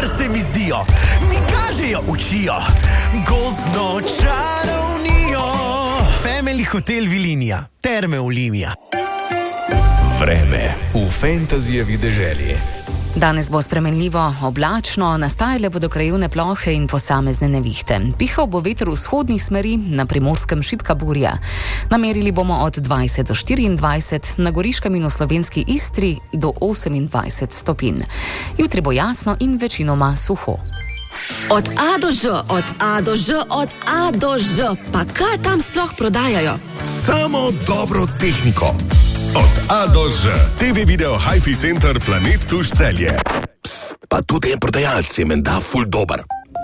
super se mi zdijo, mi kažejo, učijo, gozdno čarovnijo. Family Hotel Vilinija, Terme Olimia. Vreme v Fantasyjevi deželi. Danes bo spremenljivo, oblačno, nastajale bodo krajevne plohe in posamezne nevihte. Pihal bo veter v vzhodnih smeri, na Primorskem šibka burja. Namerili bomo od 20 do 24, na Goriškem in v slovenski Istri do 28 stopinj. Jutri bo jasno in večinoma suho. Od A do Ž, od A do Ž, od A do Ž. Pa kaj tam sploh prodajajo? Samo dobro tehniko. Od A do Ž. TV Video Hi-Fi Center Planet Tuš Celje. Psst, pa tudi en prodajalec je menda ful dober.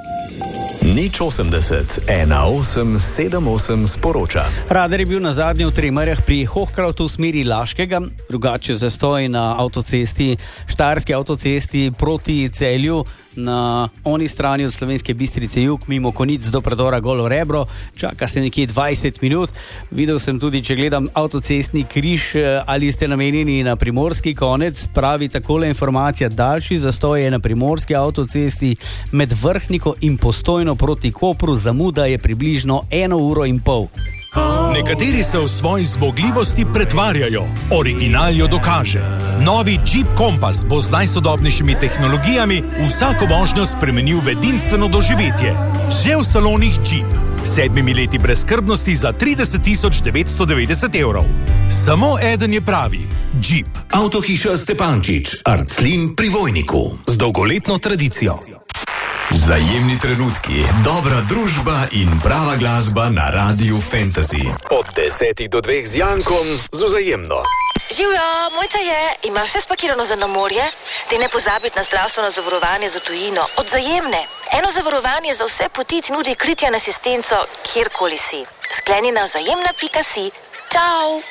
Nič 80 18 78 sporoča. Radar je bil na zadnje v Tremerjah pri Hohkrautu v smeri Laškega, drugače zastoj na avtocesti, Štajerski avtocesti proti Celju, na oni strani od Slovenske Bistrice jug, mimo Konic do predora Golo Rebro, čaka se nekje 20 minut. Videl sem tudi, če gledam avtocestni križ, ali ste namenjeni na primorski konec, pravi takole informacija, daljši zastoj je na primorski avtocesti med Vrhniko in Postojno proti Kopru, zamuda je približno 1 uro in pol. Nekateri se v svoji zmogljivosti pretvarjajo, original jo dokaže. Novi Jeep Compass bo z najsodobnejšimi tehnologijami vsako vožnjo spremenil v edinstveno doživetje. Že v salonih Jeep. 7 leti brezskrbnosti za 30 990 evrov. Samo eden je pravi. Jeep. Avtohiša Stepančič, Arclin pri Vojniku. Z dolgoletno tradicijo. Vzajemni trenutki, dobra družba in prava glasba na Radiu Fantasy. Od 10 do 2 z Jankom z Vzajemno. Živjo, Mojca je, imaš vse spakirano za na morje? Ti ne pozabiti na zdravstveno zavarovanje za tujino. Od Vzajemne. Eno zavarovanje za vse poti ti nudi kritje in asistenco, kjerkoli si. Skleni na vzajemna.si. Čau!